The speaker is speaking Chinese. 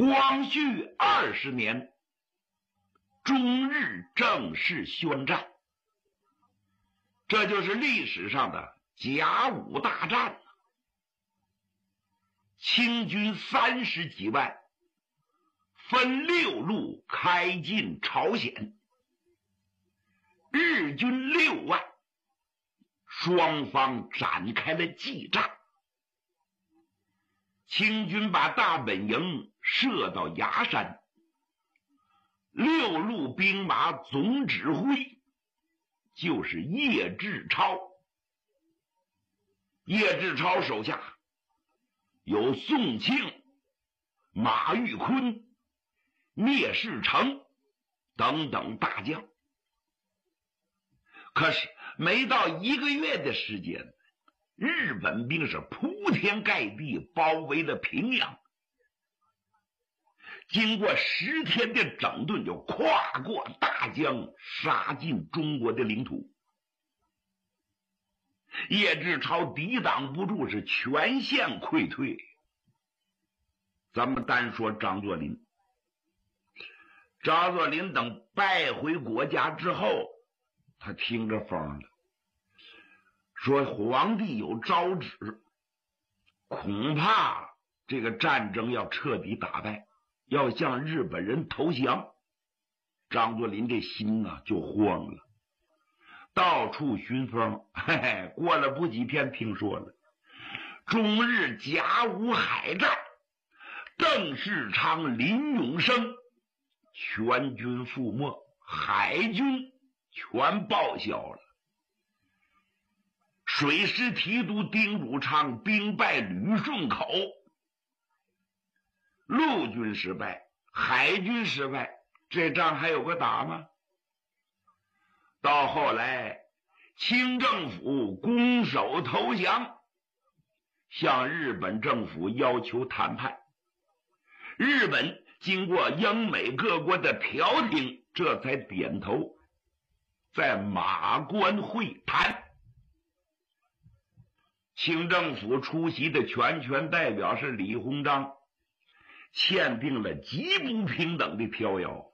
光绪20年，中日正式宣战，这就是历史上的甲午大战。清军30几万，分6路开进朝鲜，日军6万，双方展开了激战。清军把大本营设到崖山，6路兵马总指挥就是叶志超。叶志超手下有宋庆、马玉坤、聂士成等等大将。可是没到1个月的时间，日本兵是铺天盖地包围了平阳，经过10天的整顿，就跨过大江，杀进中国的领土。叶志超抵挡不住，是全线溃退。咱们单说张作霖，张作霖等败回国家之后，他听着风了，说皇帝有诏旨，恐怕这个战争要彻底打败，要向日本人投降。张作霖这心啊就慌了，到处寻风。过了不几天，听说了中日甲午海战，邓世昌、林永生全军覆没，海军全报销了。水师提督丁汝昌兵败旅顺口，陆军失败，海军失败，这仗还有个打吗？到后来清政府拱手投降，向日本政府要求谈判。日本经过英美各国的调停，这才点头，在马关会谈。清政府出席的全权代表是李鸿章，签订了极不平等的条约。